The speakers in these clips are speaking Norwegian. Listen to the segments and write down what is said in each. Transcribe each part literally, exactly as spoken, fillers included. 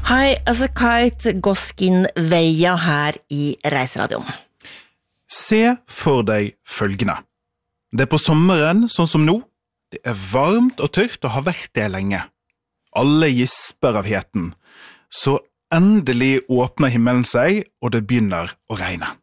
Hei, altså Kite Goskin Veia her i Reiseradioen. Se for deg følgende. Det er på sommeren, sånn som nå. Det er varmt og tørt og har vært det lenge. Alle gisper av heten. Så endelig åpner himmelen seg, og det begynner å regne.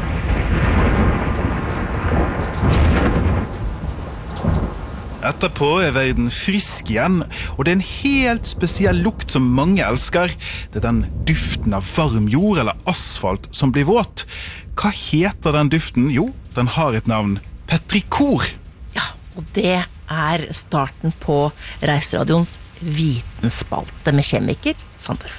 Etterpå er verden frisk igjen, og det er en helt spesiell lukt som mange elsker. Det er den duften av varm jord eller asfalt som blir våt. Hva heter den duften? Jo, den har et navn. Petrikor. Ja, og det er starten på Reiseradioens vitenspalte med kjemiker Sandorf.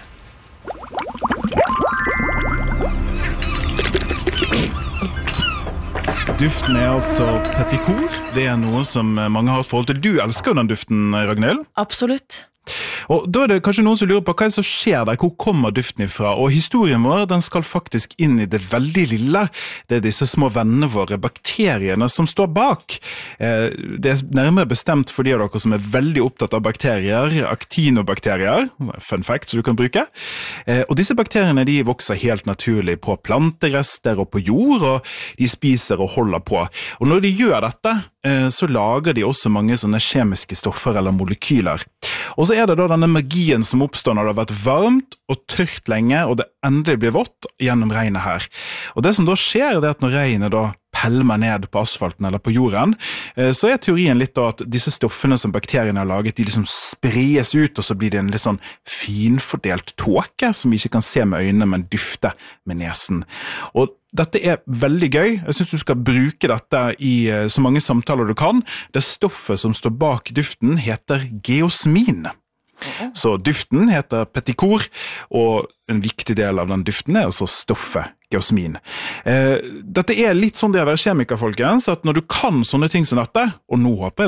Duften er altså petrikor. Det er noe som mange har et forhold til. Du elsker jo den duften, Ragnhild. Absolutt. Og da er det kanskje noen som lurer på hva er det som skjer der, hvor kommer duften ifra? Og historien vår, den skal faktisk inn i det veldig lille. Det er disse små vennene våre, bakteriene, som står bak. Det er nærmere bestemt for de av dere som er veldig opptatt av bakterier, aktinobakterier, fun fact som du kan bruke. Og disse bakteriene, de vokser helt naturlig på planterester og på jord, og de spiser og holder på. Og når de gjør dette, så lager de også mange sånne kjemiske stoffer eller molekyler. Og så er det da denne magien som oppstår når det har vært varmt og tørt lenge, og det endelig blir vått gjennom regnet her. Og det som da skjer, det er at når regnet da pelmer ned på asfalten eller på jorden, så er teorien litt da at disse stoffene som bakteriene har laget, de liksom spres ut, og så blir det en litt sånn finfordelt tåke, som vi ikke kan se med øynene, men dufte med nesen. Og dette er veldig gøy. Jeg synes du skal bruke dette i så mange samtaler du kan. Det stoffet som står bak duften heter geosmin. Så duften heter petrikor, og en viktig del av den duften er altså stoffet geosmin. Eh, dette er litt sånn det å være kjemiker, folkens, at når du kan sånne ting som dette, og nå håper jeg